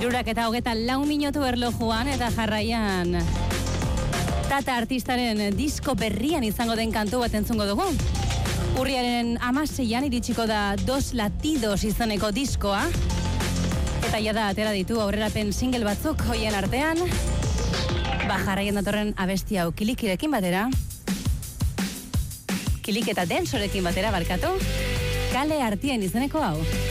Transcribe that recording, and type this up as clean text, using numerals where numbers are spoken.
3:24 erlojuan eta jarraian Tata artistaren disko berrian izango den kantu bat entzungo dugu. Urriaren 16an iritsiko da Dos Latidos izeneko diskoa. Eta jada atera ditu aurrerapen single batzuk hoien artean. Jarraian datorren abesti hau Kilikirekin batera. Kilik eta Densorekin batera barkatu. Kale Artien izeneko hau.